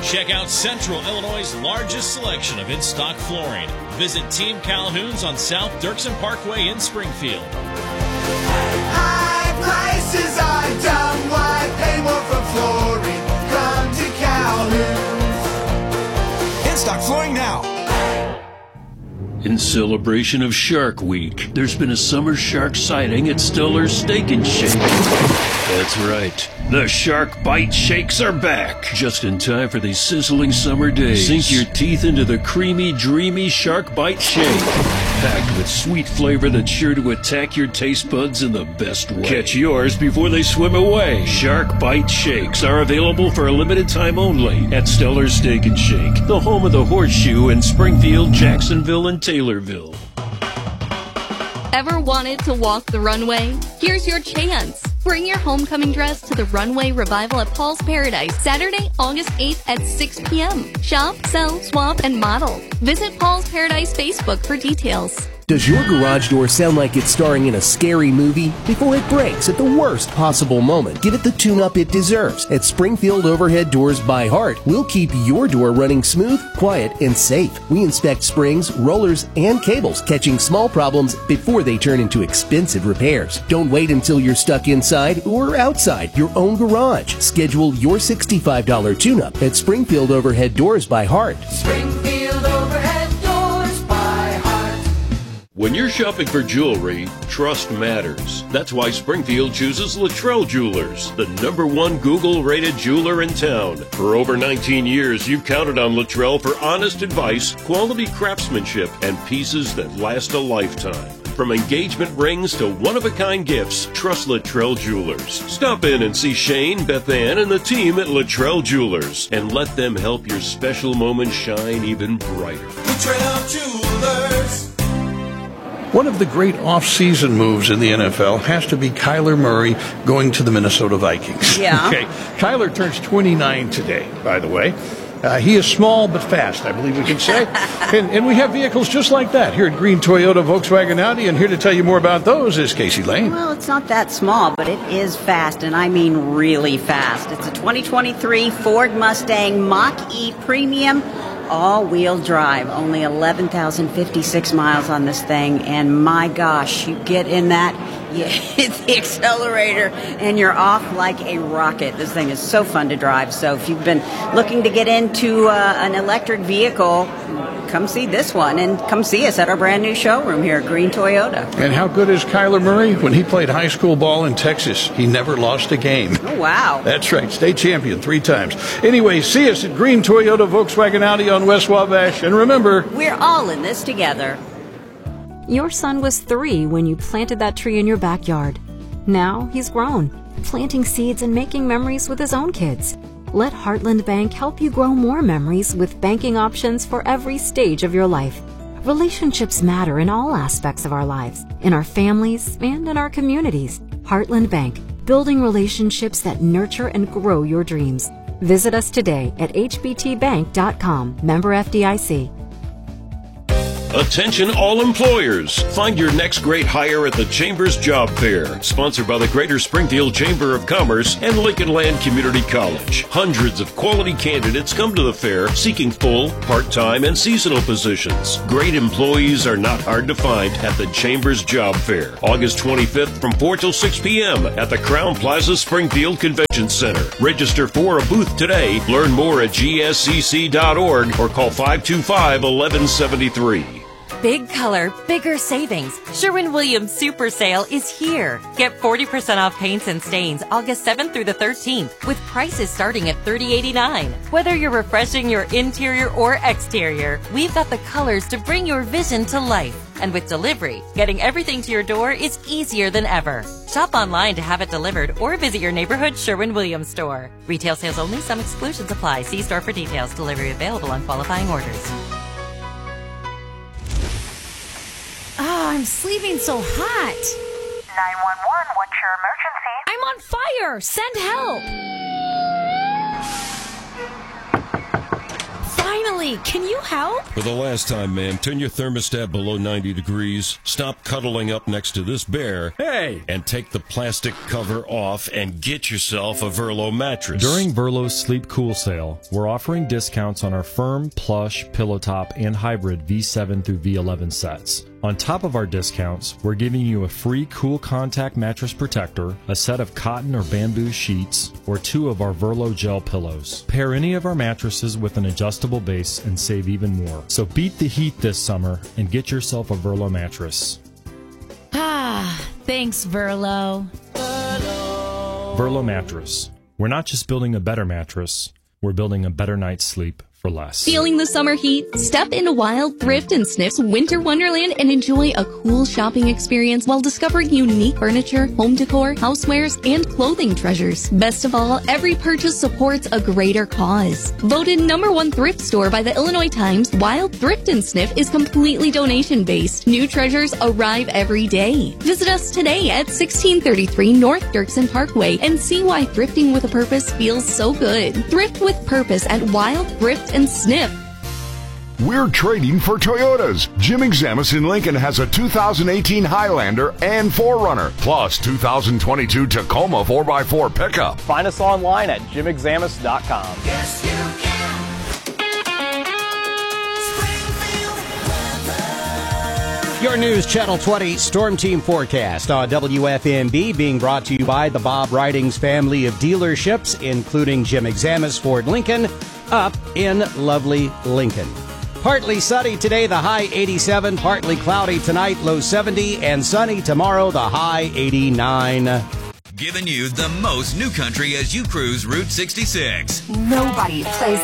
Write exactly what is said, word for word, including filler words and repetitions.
Check out Central Illinois' largest selection of in-stock flooring. Visit Team Calhoun's on South Dirksen Parkway in Springfield. High prices are dumb. Why pay more for flooring? Come to Calhoun's. In-stock flooring now. In celebration of Shark Week, there's been a summer shark sighting at Stellar's Steak and Shake. That's right. The Shark Bite Shakes are back. Just in time for these sizzling summer days. Sink your teeth into the creamy, dreamy Shark Bite Shake. Packed with sweet flavor that's sure to attack your taste buds in the best way. Catch yours before they swim away. Shark Bite Shakes are available for a limited time only at Stellar's Steak and Shake, the home of the Horseshoe in Springfield, Jacksonville, and Taylorville. Ever wanted to walk the runway? Here's your chance. Bring your homecoming dress to the Runway Revival at Paul's Paradise, Saturday, August eighth at six p.m. Shop, sell, swap, and model. Visit Paul's Paradise Facebook for details. Does your garage door sound like it's starring in a scary movie? Before it breaks at the worst possible moment, give it the tune-up it deserves. At Springfield Overhead Doors by Heart, we'll keep your door running smooth, quiet, and safe. We inspect springs, rollers, and cables, catching small problems before they turn into expensive repairs. Don't wait until you're stuck inside or outside your own garage. Schedule your sixty-five dollars tune-up at Springfield Overhead Doors by Heart. Springfield Overhead Doors by Heart. When you're shopping for jewelry, trust matters. That's why Springfield chooses Luttrell Jewelers, the number one Google-rated jeweler in town. For over nineteen years, you've counted on Luttrell for honest advice, quality craftsmanship, and pieces that last a lifetime. From engagement rings to one-of-a-kind gifts, trust Luttrell Jewelers. Stop in and see Shane, Beth Ann, and the team at Luttrell Jewelers, and let them help your special moment shine even brighter. Luttrell Jewelers. One of the great off-season moves in the N F L has to be Kyler Murray going to the Minnesota Vikings. Yeah. Okay. Kyler turns twenty-nine today, by the way. Uh, he is small but fast, I believe we can say. and, and we have vehicles just like that here at Green Toyota Volkswagen Audi. And here to tell you more about those is Casey Lane. Well, it's not that small, but it is fast, and I mean really fast. It's a twenty twenty-three Ford Mustang Mach-E Premium all-wheel drive. Only eleven thousand fifty-six miles on this thing, and my gosh, you get in that, you hit the accelerator, and you're off like a rocket. This thing is so fun to drive. So if you've been looking to get into uh, an electric vehicle, come see this one, and come see us at our brand new showroom here at Green Toyota. And how good is Kyler Murray? When he played high school ball in Texas, he never lost a game. Oh, wow. That's right, state champion three times. Anyway, see us at Green Toyota Volkswagen Audi on West Wabash. And remember, we're all in this together. Your son was three when you planted that tree in your backyard. Now he's grown, planting seeds and making memories with his own kids. Let Heartland Bank help you grow more memories with banking options for every stage of your life. Relationships matter in all aspects of our lives, in our families and in our communities. Heartland Bank, building relationships that nurture and grow your dreams. Visit us today at h b t bank dot com. Member F D I C. Attention all employers. Find your next great hire at the Chambers Job Fair, sponsored by the Greater Springfield Chamber of Commerce and Lincoln Land Community College. Hundreds of quality candidates come to the fair seeking full, part-time, and seasonal positions. Great employees are not hard to find at the Chambers Job Fair, August twenty-fifth from four till six p.m. at the Crown Plaza Springfield Convention Center. Register for a booth today. Learn more at g s c c dot org or call five two five, one one seven three. Big color, bigger savings. Sherwin-Williams Super Sale is here. Get forty percent off paints and stains August seventh through the thirteenth with prices starting at thirty eighty-nine. Whether you're refreshing your interior or exterior, we've got the colors to bring your vision to life. And with delivery, getting everything to your door is easier than ever. Shop online to have it delivered or visit your neighborhood Sherwin-Williams store. Retail sales only. Some exclusions apply. See store for details. Delivery available on qualifying orders. Oh, I'm sleeping so hot. nine one one, what's your emergency? I'm on fire. Send help. Finally! Can you help? For the last time, ma'am, turn your thermostat below ninety degrees, stop cuddling up next to this bear, hey, and take the plastic cover off and get yourself a Verlo mattress. During Verlo's Sleep Cool sale, we're offering discounts on our firm, plush, pillow top, and hybrid V seven through V eleven sets. On top of our discounts, we're giving you a free Cool Contact mattress protector, a set of cotton or bamboo sheets, or two of our Verlo gel pillows. Pair any of our mattresses with an adjustable base and save even more. So beat the heat this summer and get yourself a Verlo mattress. Ah, thanks, Verlo. Verlo Mattress. We're not just building a better mattress, we're building a better night's sleep for less. Feeling the summer heat? Step into Wild Thrift and Sniff's Winter Wonderland and enjoy a cool shopping experience while discovering unique furniture, home decor, housewares, and clothing treasures. Best of all, every purchase supports a greater cause. Voted number one thrift store by the Illinois Times, Wild Thrift and Sniff is completely donation-based. New treasures arrive every day. Visit us today at sixteen thirty-three North Dirksen Parkway and see why thrifting with a purpose feels so good. Thrift with purpose at Wild Thrift and Sniff. We're trading for Toyotas. Jim Examus in Lincoln has a two thousand eighteen Highlander and four runner, plus two thousand twenty-two Tacoma four by four pickup. Find us online at jim examus dot com. Yes, you can. Your News Channel twenty Storm Team Forecast on W F M B, being brought to you by the Bob Ridings family of dealerships, including Jim Examus Ford Lincoln, up in lovely Lincoln. Partly sunny today, the high eighty-seven. Partly cloudy tonight, low seventy. And sunny tomorrow, the high eighty-nine. Giving you the most new country as you cruise Route sixty-six. Nobody plays